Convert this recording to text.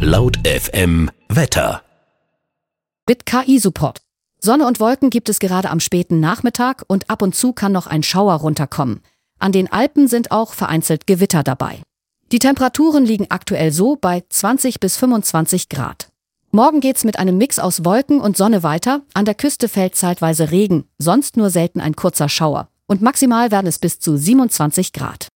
Laut FM Wetter. Mit KI-Support. Sonne und Wolken gibt es gerade am späten Nachmittag und ab und zu kann noch ein Schauer runterkommen. An den Alpen sind auch vereinzelt Gewitter dabei. Die Temperaturen liegen aktuell so bei 20 bis 25 Grad. Morgen geht's mit einem Mix aus Wolken und Sonne weiter. An der Küste fällt zeitweise Regen, sonst nur selten ein kurzer Schauer. Und maximal werden es bis zu 27 Grad.